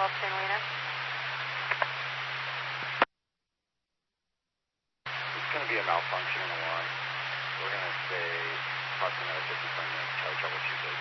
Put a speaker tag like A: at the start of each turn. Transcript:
A: 12 San Luis.
B: It's going to be a malfunction in alarm. We're going to stay approximately 55 minutes, try to troubleshoot this.